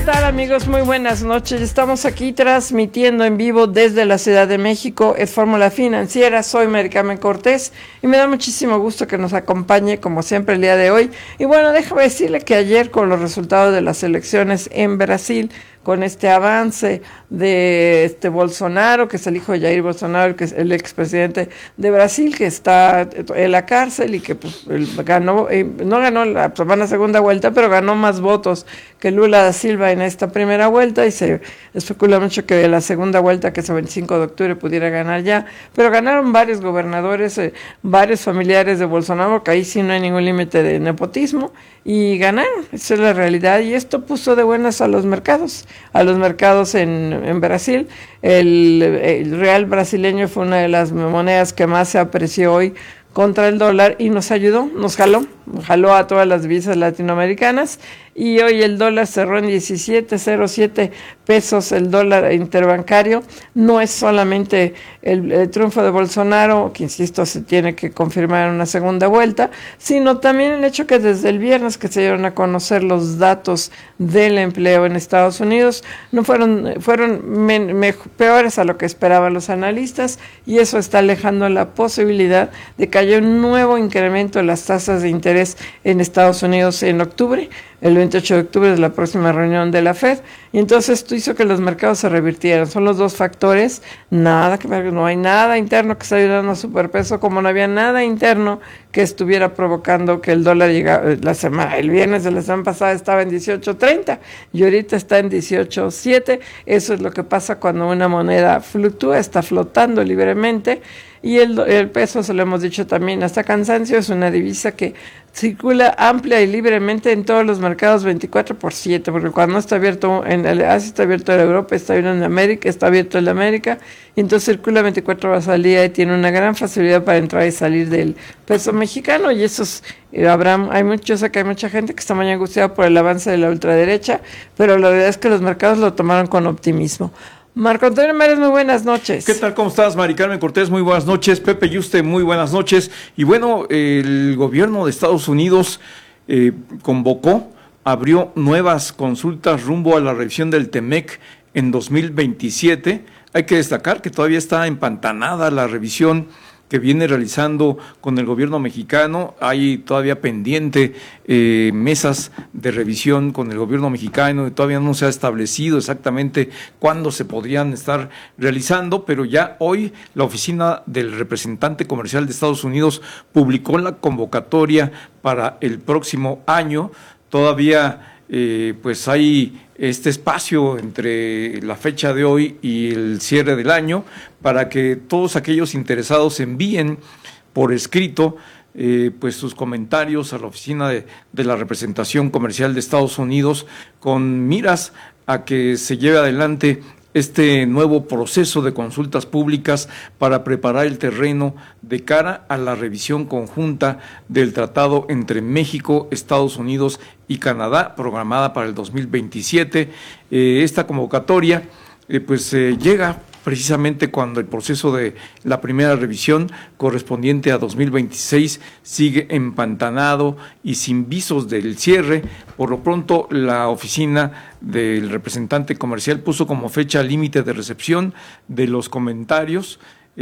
tal, amigos? Muy buenas noches. Estamos aquí transmitiendo en vivo desde la Ciudad de México. Es Fórmula Financiera. Soy Mary Carmen Cortés y me da muchísimo gusto que nos acompañe como siempre el día de hoy. Y bueno, déjame decirle que ayer con los resultados de las elecciones en Brasil, con este avance de Bolsonaro, que es el hijo de Jair Bolsonaro, que es el expresidente de Brasil, que está en la cárcel y que pues, ganó, no ganó la segunda vuelta, pero ganó más votos que Lula da Silva en esta primera vuelta, y se especula mucho que la segunda vuelta, que es el 25 de octubre, pudiera ganar ya, pero ganaron varios gobernadores, varios familiares de Bolsonaro, que ahí sí no hay ningún límite de nepotismo, y ganaron, esa es la realidad, y esto puso de buenas a los mercados en Brasil. El real brasileño fue una de las monedas que más se apreció hoy contra el dólar y nos ayudó, nos jaló a todas las divisas latinoamericanas, y hoy el dólar cerró en 17.07 pesos el dólar interbancario. No es solamente el triunfo de Bolsonaro, que insisto se tiene que confirmar en una segunda vuelta, sino también el hecho que desde el viernes que se dieron a conocer los datos del empleo en Estados Unidos, no fueron peores a lo que esperaban los analistas, y eso está alejando la posibilidad de que haya un nuevo incremento de las tasas de interés en Estados Unidos en octubre. El 28 de octubre es la próxima reunión de la Fed, y entonces esto hizo que los mercados se revirtieran. Son los dos factores, no hay nada interno que esté ayudando a superpeso, como no había nada interno que estuviera provocando que el dólar llegara. El viernes de la semana pasada estaba en 18.30 y ahorita está en 18.07. Eso es lo que pasa cuando una moneda fluctúa, está flotando libremente. Y el peso, se lo hemos dicho también hasta cansancio, es una divisa que circula amplia y libremente en todos los mercados 24/7, porque cuando está abierto en Asia, está abierto en Europa, está abierto en América, está abierto en América, y entonces circula 24 horas al día y tiene una gran facilidad para entrar y salir del peso mexicano. Y eso es, yo sé que hay mucha gente que está muy angustiada por el avance de la ultraderecha, pero la verdad es que los mercados lo tomaron con optimismo. Marco Antonio Márez, muy buenas noches. ¿Qué tal? ¿Cómo estás, Mari Carmen Cortés? Muy buenas noches. Pepe Yuste, muy buenas noches. Y bueno, el gobierno de Estados Unidos abrió nuevas consultas rumbo a la revisión del TEMEC en 2027. Hay que destacar que todavía está empantanada la revisión que viene realizando con el gobierno mexicano. Hay todavía pendiente mesas de revisión con el gobierno mexicano, y todavía no se ha establecido exactamente cuándo se podrían estar realizando, pero ya hoy la oficina del representante comercial de Estados Unidos publicó la convocatoria para el próximo año. Todavía pues hay este espacio entre la fecha de hoy y el cierre del año para que todos aquellos interesados envíen por escrito pues sus comentarios a la oficina de la representación comercial de Estados Unidos, con miras a que se lleve adelante este nuevo proceso de consultas públicas para preparar el terreno de cara a la revisión conjunta del tratado entre México, Estados Unidos y Canadá, programada para el 2027. Esta convocatoria llega precisamente cuando el proceso de la primera revisión correspondiente a 2026 sigue empantanado y sin visos del cierre. Por lo pronto, la oficina del representante comercial puso como fecha límite de recepción de los comentarios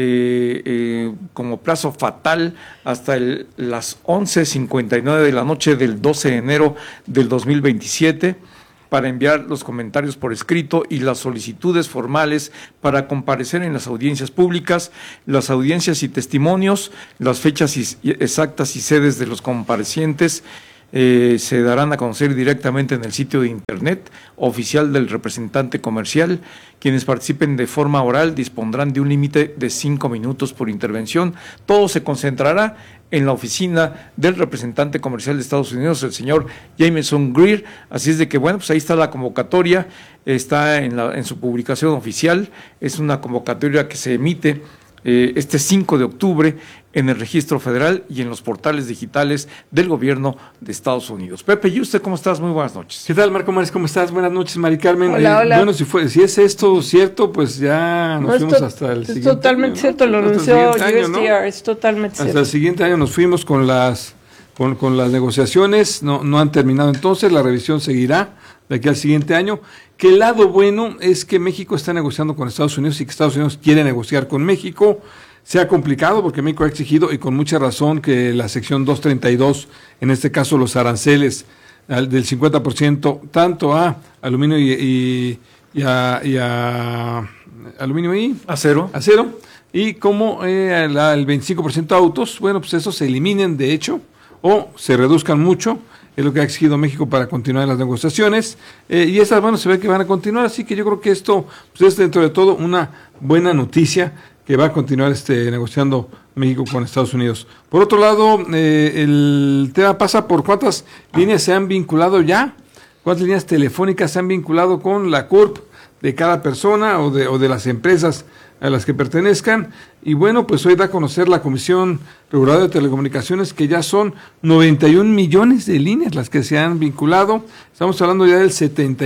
como plazo fatal hasta las 11:59 de la noche del 12 de enero del 2027. Para enviar los comentarios por escrito y las solicitudes formales para comparecer en las audiencias públicas, las audiencias y testimonios, las fechas exactas y sedes de los comparecientes se darán a conocer directamente en el sitio de internet oficial del representante comercial. Quienes participen de forma oral dispondrán de un límite de 5 minutos por intervención. Todo se concentrará en la oficina del representante comercial de Estados Unidos, el señor Jameson Greer. Así es de que, bueno, pues ahí está la convocatoria, está en su publicación oficial. Es una convocatoria que se emite este 5 de octubre en el Registro Federal y en los portales digitales del gobierno de Estados Unidos. Pepe, ¿y usted cómo estás? Muy buenas noches. ¿Qué tal, Marco Márez? ¿Cómo estás? Buenas noches, Mari Carmen. Hola. Bueno, si es esto cierto, pues ya nos fuimos hasta el siguiente año. Es totalmente cierto, lo anunció USTR, es totalmente cierto. Hasta el siguiente año nos fuimos con las negociaciones, no han terminado entonces, la revisión seguirá de aquí al siguiente año. Que el lado bueno es que México está negociando con Estados Unidos y que Estados Unidos quiere negociar con México. Se ha complicado porque México ha exigido, y con mucha razón, que la sección 232, en este caso los aranceles del 50%, tanto a aluminio y aluminio y acero, y como el 25% a autos, bueno, pues esos se eliminen de hecho o se reduzcan mucho. Es lo que ha exigido México para continuar las negociaciones, y estas, bueno, se ve que van a continuar, así que yo creo que esto pues, es dentro de todo una buena noticia, que va a continuar negociando México con Estados Unidos. Por otro lado, el tema pasa por cuántas líneas se han vinculado ya, cuántas líneas telefónicas se han vinculado con la CURP de cada persona o de las empresas a las que pertenezcan. Y bueno, pues hoy da a conocer la Comisión Reguladora de Telecomunicaciones que ya son 91 millones de líneas las que se han vinculado. Estamos hablando ya del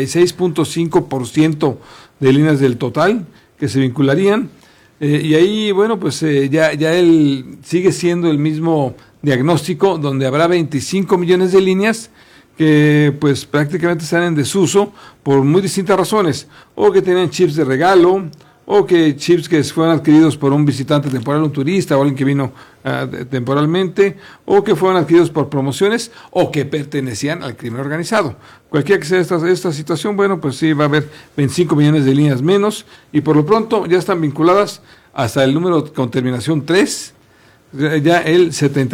76.5% de líneas del total que se vincularían. Y ahí, bueno, pues ya él sigue siendo el mismo diagnóstico, donde habrá 25 millones de líneas que pues prácticamente están en desuso por muy distintas razones, o que tienen chips de regalo, o que chips que fueron adquiridos por un visitante temporal, un turista o alguien que vino temporalmente, o que fueron adquiridos por promociones, o que pertenecían al crimen organizado. Cualquiera que sea esta situación, bueno, pues sí va a haber 25 millones de líneas menos, y por lo pronto ya están vinculadas hasta el número con terminación 3, ya el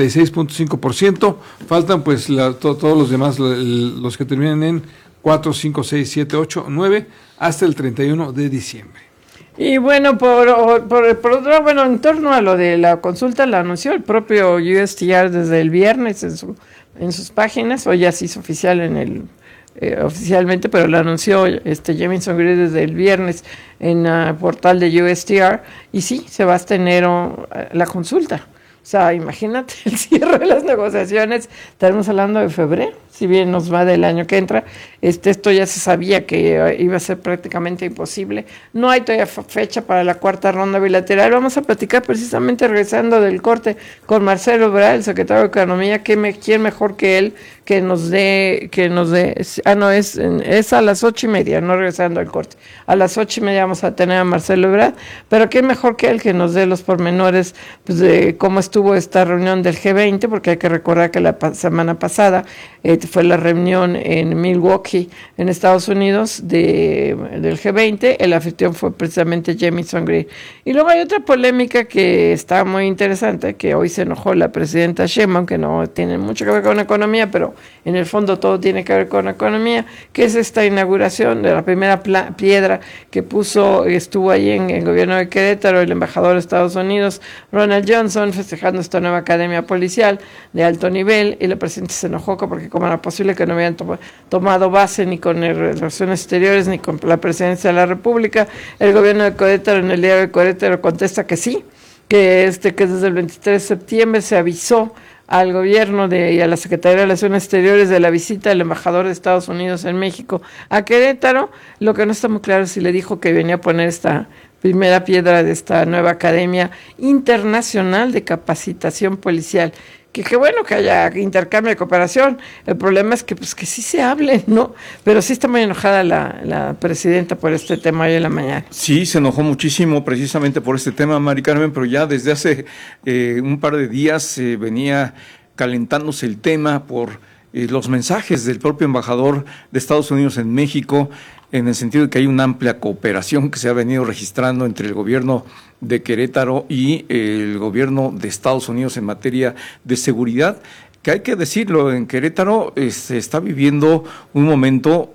76.5%, faltan pues todos los demás, los que terminan en 4, 5, 6, 7, 8, 9, hasta el 31 de diciembre. Y bueno, por otro lado, bueno, en torno a lo de la consulta, la anunció el propio USTR desde el viernes en sus páginas. Hoy ya se hizo oficial oficialmente, pero la anunció Jamieson Greer desde el viernes en el portal de USTR. Y sí, se va a tener la consulta. O sea, imagínate el cierre de las negociaciones. Estaremos hablando de febrero, si bien nos va del año que entra. Esto ya se sabía que iba a ser prácticamente imposible. No hay todavía fecha para la cuarta ronda bilateral. Vamos a platicar precisamente regresando del corte con Marcelo Ebrard, el secretario de Economía. ¿Quién mejor que él que nos dé? Es a las 8:30, no regresando al corte. A las 8:30 vamos a tener a Marcelo Ebrard, pero ¿quién mejor que él que nos dé los pormenores pues, de cómo estuvo esta reunión del G20? Porque hay que recordar que la semana pasada fue la reunión en Milwaukee, en Estados Unidos, del G20. El anfitrión fue precisamente Jamieson Greer. Y luego hay otra polémica que está muy interesante, que hoy se enojó la presidenta Sheinbaum, que no tiene mucho que ver con economía, pero en el fondo todo tiene que ver con economía, que es esta inauguración de la primera piedra que estuvo ahí en el gobierno de Querétaro, el embajador de Estados Unidos, Ronald Johnson, festejando esta nueva academia policial de alto nivel, y la presidenta se enojó porque como era posible que no habían tomado base ni con Relaciones Exteriores ni con la presidencia de la República. El gobierno de Querétaro, en el diario de Querétaro, contesta que sí, que desde el 23 de septiembre se avisó al gobierno y a la Secretaría de Relaciones Exteriores de la visita del embajador de Estados Unidos en México a Querétaro. Lo que no está muy claro es si le dijo que venía a poner esta primera piedra de esta nueva Academia Internacional de Capacitación Policial. Que bueno que haya intercambio de cooperación. El problema es que sí se hable, ¿no? Pero sí está muy enojada la presidenta por este tema hoy en la mañana. Sí, se enojó muchísimo precisamente por este tema, Mari Carmen, pero ya desde hace un par de días venía calentándose el tema por los mensajes del propio embajador de Estados Unidos en México, en el sentido de que hay una amplia cooperación que se ha venido registrando entre el gobierno de Querétaro y el gobierno de Estados Unidos en materia de seguridad, que hay que decirlo, en Querétaro se está viviendo un momento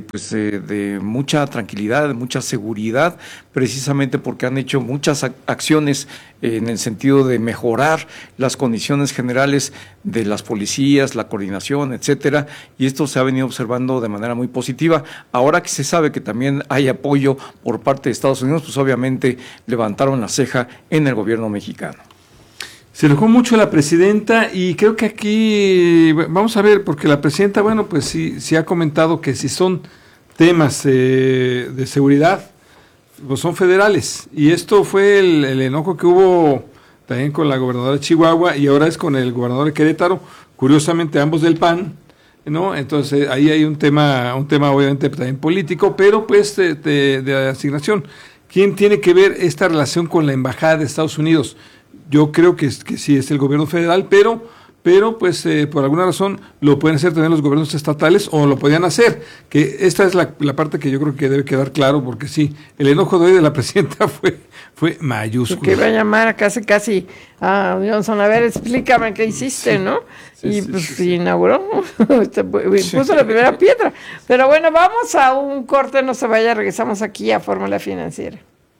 de mucha tranquilidad, de mucha seguridad, precisamente porque han hecho muchas acciones en el sentido de mejorar las condiciones generales de las policías, la coordinación, etcétera, y esto se ha venido observando de manera muy positiva. Ahora que se sabe que también hay apoyo por parte de Estados Unidos, pues obviamente levantaron la ceja en el gobierno mexicano. Se enojó mucho la presidenta, y creo que aquí vamos a ver, porque la presidenta, bueno, pues sí ha comentado que si son temas de seguridad, pues son federales, y esto fue el enojo que hubo también con la gobernadora de Chihuahua, y ahora es con el gobernador de Querétaro, curiosamente ambos del PAN, ¿no? Entonces ahí hay un tema obviamente también político, pero pues de asignación. ¿Quién tiene que ver esta relación con la embajada de Estados Unidos? Yo creo que sí es el gobierno federal, pero pues por alguna razón lo pueden hacer también los gobiernos estatales o lo podían hacer, que esta es la parte que yo creo que debe quedar claro, porque sí, el enojo de hoy de la presidenta fue mayúsculo. Que iba a llamar a casi a Johnson, a ver, explícame qué hiciste, ¿no? Sí, inauguró, puso la primera piedra. Pero bueno, vamos a un corte, no se vaya, regresamos aquí a Fórmula Financiera.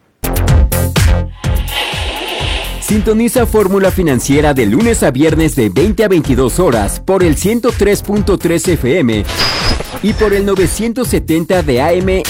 Sintoniza Fórmula Financiera de lunes a viernes de 20 a 22 horas por el 103.3 FM y por el 970 de AM